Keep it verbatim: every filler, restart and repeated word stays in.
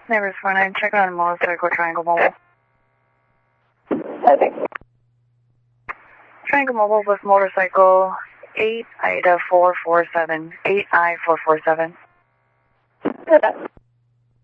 Neighbors four nine, checking on motorcycle Triangle Mobile. Okay. Triangle Mobile with motorcycle eight Ida four four seven. eight I four four seven. Okay.